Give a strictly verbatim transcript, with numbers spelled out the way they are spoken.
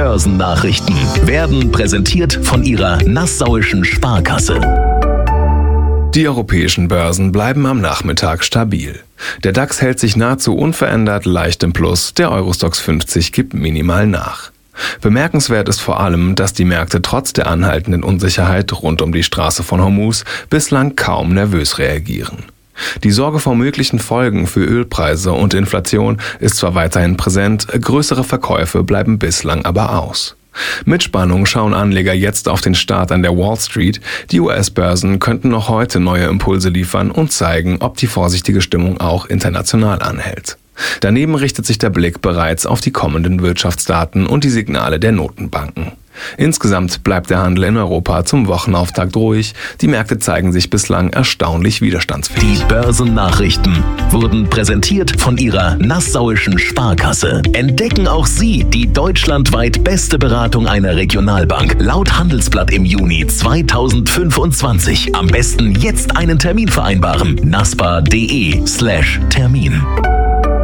Börsennachrichten werden präsentiert von Ihrer Nassauischen Sparkasse. Die europäischen Börsen bleiben am Nachmittag stabil. Der DAX hält sich nahezu unverändert leicht im Plus, der Eurostoxx fünfzig gibt minimal nach. Bemerkenswert ist vor allem, dass die Märkte trotz der anhaltenden Unsicherheit rund um die Straße von Hormuz bislang kaum nervös reagieren. Die Sorge vor möglichen Folgen für Ölpreise und Inflation ist zwar weiterhin präsent, größere Verkäufe bleiben bislang aber aus. Mit Spannung schauen Anleger jetzt auf den Start an der Wall Street. Die U S-Börsen könnten noch heute neue Impulse liefern und zeigen, ob die vorsichtige Stimmung auch international anhält. Daneben richtet sich der Blick bereits auf die kommenden Wirtschaftsdaten und die Signale der Notenbanken. Insgesamt bleibt der Handel in Europa zum Wochenauftakt ruhig. Die Märkte zeigen sich bislang erstaunlich widerstandsfähig. Die Börsennachrichten wurden präsentiert von Ihrer Nassauischen Sparkasse. Entdecken auch Sie die deutschlandweit beste Beratung einer Regionalbank. Laut Handelsblatt im Juni zweitausendfünfundzwanzig. Am besten jetzt einen Termin vereinbaren. naspa.de slash Termin.